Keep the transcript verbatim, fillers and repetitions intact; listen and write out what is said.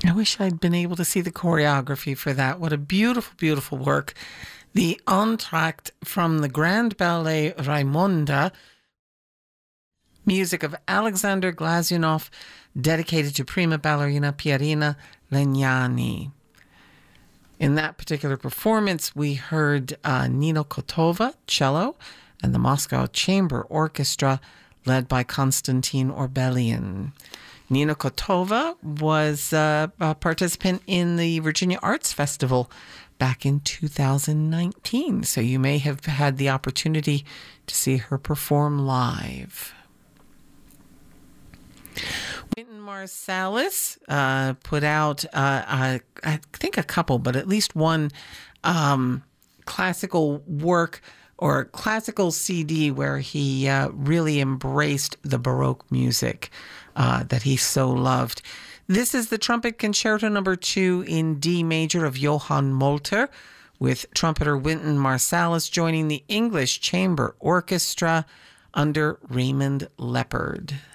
I wish I'd been able to see the choreography for that. What a beautiful, beautiful work. The entr'acte from the Grand Ballet Raimonda, music of Alexander Glazunov, dedicated to prima ballerina Pierina Legnani. In that particular performance, we heard uh, Nino Kotova, cello, and the Moscow Chamber Orchestra, led by Konstantin Orbelian. Nina Kotova was uh, a participant in the Virginia Arts Festival back in two thousand nineteen, so you may have had the opportunity to see her perform live. Wynton Marsalis uh, put out, uh, uh, I think a couple, but at least one um, classical work or classical C D where he uh, really embraced the Baroque music uh, that he so loved. This is the Trumpet Concerto number two in D major of Johann Molter, with trumpeter Wynton Marsalis joining the English Chamber Orchestra under Raymond Leppard.